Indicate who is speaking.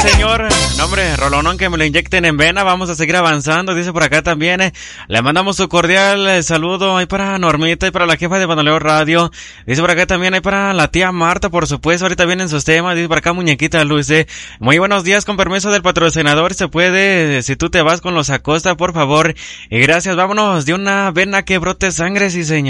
Speaker 1: señor. No, hombre, rolonón que me lo inyecten en vena. Vamos a seguir avanzando. Dice por acá también. Le mandamos un cordial saludo ahí para Normita y para la jefa de Bandoleo Radio. Dice por acá también ahí para la tía Marta, por supuesto. Ahorita vienen sus temas. Dice por acá Muñequita Luz. Muy buenos días, con permiso del patrocinador. Se puede, si tú te vas con los Acosta, por favor. Y gracias, vámonos de una vena que brote sangre, sí, señor.